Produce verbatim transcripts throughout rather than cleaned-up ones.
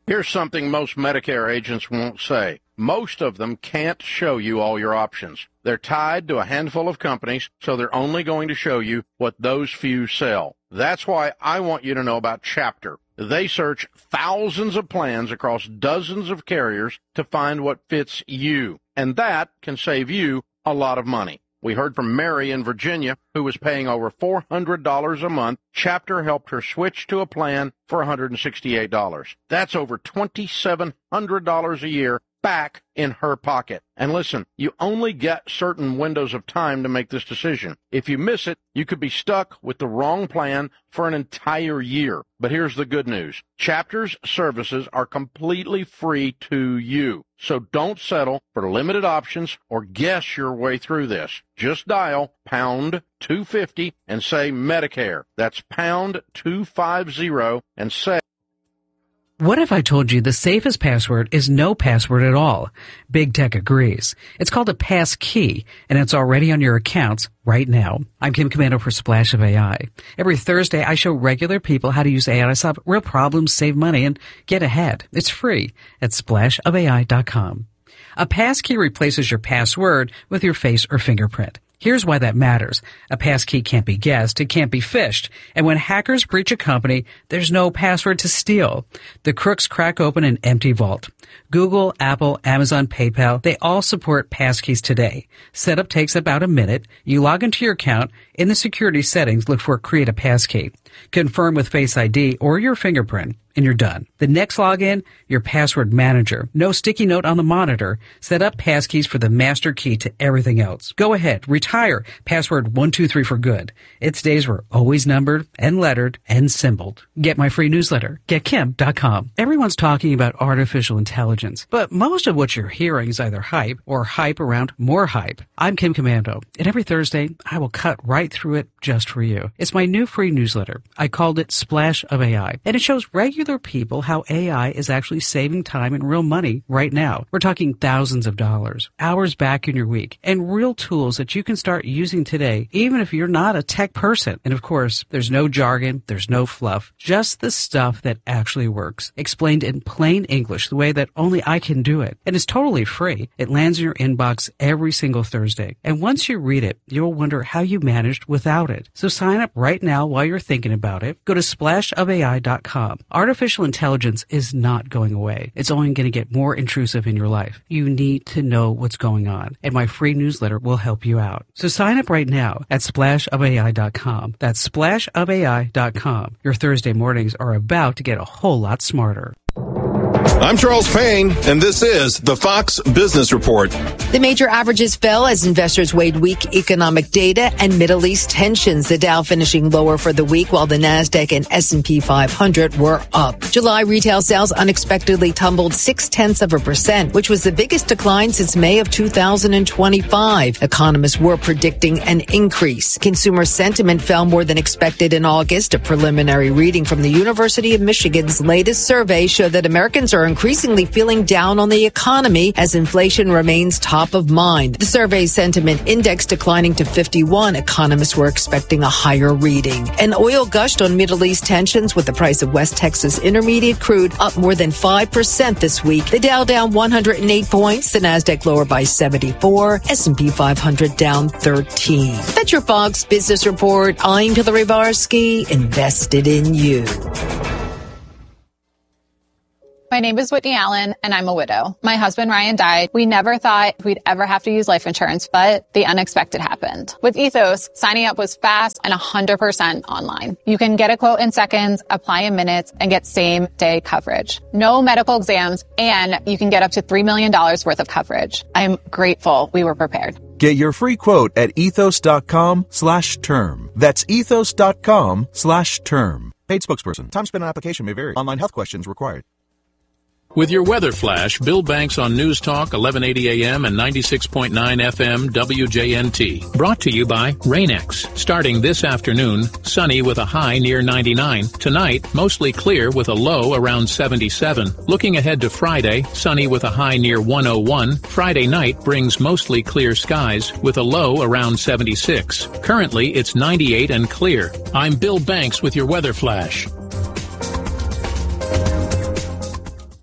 Here's something most Medicare agents won't say. Most of them can't show you all your options. They're tied to a handful of companies, so they're only going to show you what those few sell. That's why I want you to know about Chapter. They search thousands of plans across dozens of carriers to find what fits you, and that can save you a lot of money. We heard from Mary in Virginia, who was paying over four hundred dollars a month. Chapter helped her switch to a plan for one hundred sixty-eight dollars. That's over two thousand seven hundred dollars a year back in her pocket. And listen, you only get certain windows of time to make this decision. If you miss it, you could be stuck with the wrong plan for an entire year. But here's the good news. Chapter's services are completely free to you. So don't settle for limited options or guess your way through this. Just dial pound two fifty and say Medicare. That's pound two fifty and say. What if I told you the safest password is no password at all? Big Tech agrees. It's called a pass key, and it's already on your accounts right now. I'm Kim Commando for Splash of A I. Every Thursday, I show regular people how to use A I to solve real problems, save money, and get ahead. It's free at splash of A I dot com. A pass key replaces your password with your face or fingerprint. Here's why that matters. A passkey can't be guessed. It can't be phished. And when hackers breach a company, there's no password to steal. The crooks crack open an empty vault. Google, Apple, Amazon, PayPal, they all support passkeys today. Setup takes about a minute. You log into your account. In the security settings, look for Create a Passkey. Confirm with Face I D or your fingerprint, and you're done. The next login, your password manager. No sticky note on the monitor. Set up passkeys for the master key to everything else. Go ahead. Retire password one two three for good. Its days were always numbered and lettered and symboled. Get my free newsletter. get kim dot com. Everyone's talking about artificial intelligence, but most of what you're hearing is either hype or hype around more hype. I'm Kim Commando, and every Thursday, I will cut right through it just for you. It's my new free newsletter. I called it Splash of A I, and it shows regular people how A I is actually saving time and real money right now. We're talking thousands of dollars, hours back in your week, and real tools that you can start using today, even if you're not a tech person. And of course, there's no jargon, there's no fluff, just the stuff that actually works, explained in plain English, the way that only I can do it. And it's totally free. It lands in your inbox every single Thursday. And once you read it, you'll wonder how you managed without it. So sign up right now while you're thinking about it. Go to splash of A I dot com. Artificial intelligence is not going away. It's only going to get more intrusive in your life. You need to know what's going on, and my free newsletter will help you out. So sign up right now at splash of A I dot com. That's splash of A I dot com. Your Thursday mornings are about to get a whole lot smarter. I'm Charles Payne, and this is the Fox Business Report. The major averages fell as investors weighed weak economic data and Middle East tensions. The Dow finishing lower for the week, while the NASDAQ and S and P five hundred were up. July retail sales unexpectedly tumbled six-tenths of a percent, which was the biggest decline since May of two thousand twenty-five. Economists were predicting an increase. Consumer sentiment fell more than expected in August. A preliminary reading from the University of Michigan's latest survey showed that Americans are increasingly feeling down on the economy as inflation remains top of mind. The survey's sentiment index declining to fifty-one. Economists were expecting a higher reading. And oil gushed on Middle East tensions, with the price of West Texas Intermediate crude up more than five percent this week. The Dow down one hundred eight points. The NASDAQ lower by seventy-four. S and P five hundred down thirteen. That's your Fox Business Report. I'm Hillary Barsky, invested in you. My name is Whitney Allen, and I'm a widow. My husband, Ryan, died. We never thought we'd ever have to use life insurance, but the unexpected happened. With Ethos, signing up was fast and one hundred percent online. You can get a quote in seconds, apply in minutes, and get same-day coverage. No medical exams, and you can get up to three million dollars worth of coverage. I'm grateful we were prepared. Get your free quote at ethos.com slash term. That's ethos.com slash term. Paid spokesperson. Time spent on application may vary. Online health questions required. With your weather flash, Bill Banks on News Talk, eleven eighty a.m. and ninety-six point nine F M W J N T. Brought to you by Rain-X. Starting this afternoon, sunny with a high near ninety-nine. Tonight, mostly clear with a low around seventy-seven. Looking ahead to Friday, sunny with a high near one oh one. Friday night brings mostly clear skies with a low around seventy-six. Currently, it's ninety-eight and clear. I'm Bill Banks with your weather flash.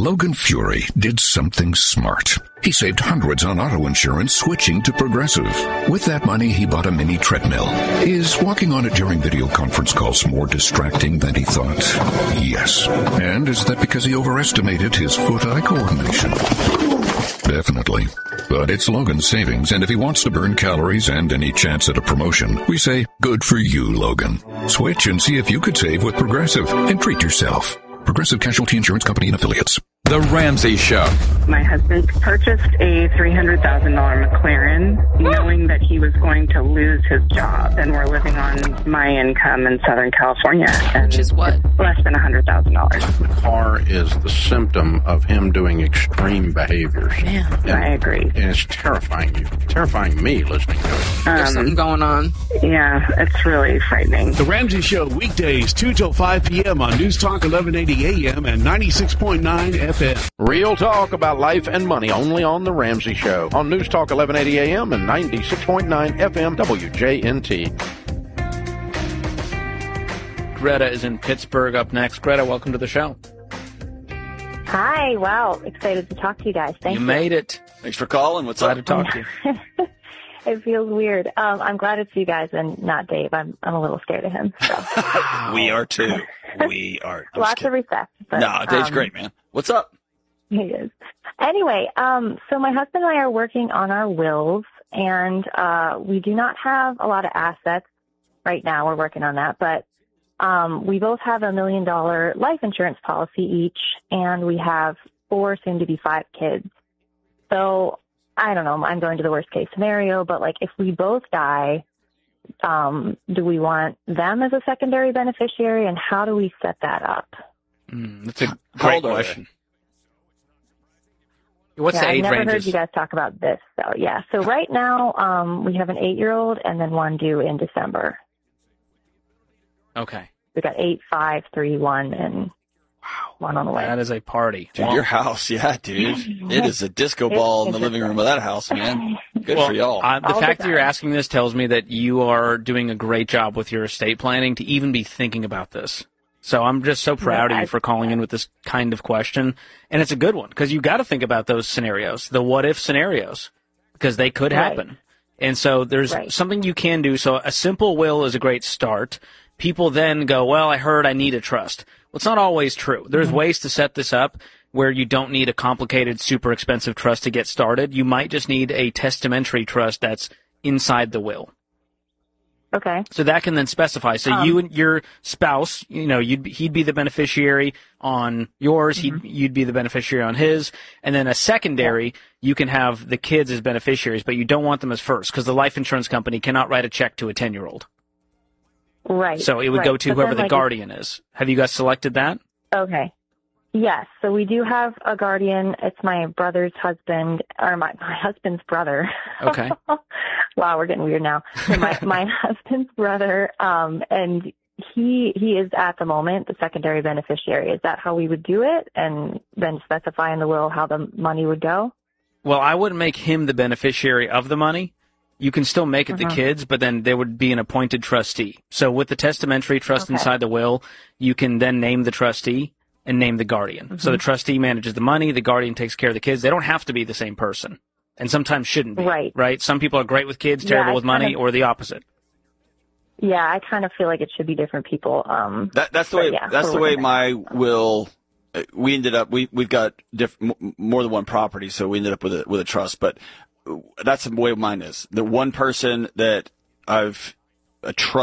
Logan Fury did something smart. He saved hundreds on auto insurance switching to Progressive. With that money, he bought a mini treadmill. Is walking on it during video conference calls more distracting than he thought? Yes. And is that because he overestimated his foot-eye coordination? Definitely. But it's Logan's savings, and if he wants to burn calories and any chance at a promotion, we say, good for you, Logan. Switch and see if you could save with Progressive and treat yourself. Progressive Casualty Insurance Company and Affiliates. The Ramsey Show. My husband purchased a three hundred thousand dollars McLaren knowing that he was going to lose his job, and we're living on my income in Southern California. And which is what? Less than one hundred thousand dollars. The car is the symptom of him doing extreme behaviors. Yeah, and, I agree. And it's terrifying you. Terrifying me listening to it. There's Um, something going on. Yeah, it's really frightening. The Ramsey Show, weekdays, two till five p.m. on News Talk eleven eighty A M and ninety-six point nine F M. Real talk about life and money only on The Ramsey Show on News Talk eleven eighty A M and ninety-six point nine F M W J N T. Greta is in Pittsburgh up next. Greta, welcome to the show. Hi. Wow. Excited to talk to you guys. Thank you. You made it. Thanks for calling. What's Glad up? to talk to you. It feels weird. Um, I'm glad it's you guys and not Dave. I'm I'm a little scared of him. So. We are too. We are. I'm Lots of respect. But, no, Dave's um, great, man. What's up? He is. Anyway, um, so my husband and I are working on our wills, and uh, we do not have a lot of assets right now. We're working on that, but um, we both have a million dollar life insurance policy each, and we have four, soon to be five kids. So I don't know. I'm going to the worst case scenario, but like if we both die, um, do we want them as a secondary beneficiary, and how do we set that up? Mm, that's a great question. What's yeah, the age I've never ranges? heard you guys talk about this. So yeah, so right now um, we have an eight-year-old and then one due in December. Okay. We got eight, five, three, one, and wow, one on the way. That is a party. Dude, well, your house, yeah, dude. It is a disco ball in the living room of that house, man. Good well, for y'all. Uh, the All fact the that you're time. asking this tells me that you are doing a great job with your estate planning to even be thinking about this. So I'm just so proud Yeah, of you I- for calling in with this kind of question. And it's a good one because you got to think about those scenarios, the what if scenarios, because they could Right. happen. And so there's Right. something you can do. So a simple will is a great start. People then go, well, I heard I need a trust. Well, it's not always true. There's Mm-hmm. ways to set this up where you don't need a complicated, super expensive trust to get started. You might just need a testamentary trust that's inside the will. Okay. So that can then specify. So Um, you and your spouse, you know, you'd be, he'd be the beneficiary on yours. Mm-hmm. He'd you'd be the beneficiary on his, and then a secondary, you can have the kids as beneficiaries, but you don't want them as first because the life insurance company cannot write a check to a ten year old. Right. So it would right. go to But whoever then, the like, guardian is. Have you guys selected that? Okay. Yes. So we do have a guardian. It's my brother's husband, or my, my husband's brother. Okay. Wow, we're getting weird now. So my, my husband's brother, um, and he he is at the moment the secondary beneficiary. Is that how we would do it? And then specify in the will how the money would go? Well, I wouldn't make him the beneficiary of the money. You can still make it Uh-huh. the kids, but then there would be an appointed trustee. So with the testamentary trust Okay. inside the will, you can then name the trustee and name the guardian. Mm-hmm. So the trustee manages the money, the guardian takes care of the kids. They don't have to be the same person, and sometimes shouldn't be. Right. Right? Some people are great with kids, Yeah, terrible I with money, kind of- or the opposite. Yeah, I kind of feel like it should be different people. Um, That, that's the but way. yeah, that's we're the way working my will. uh, We ended up. We we've got diff, m- more than one property, so we ended up with a with a trust. But uh, that's the way mine is. The one person that I've a trust.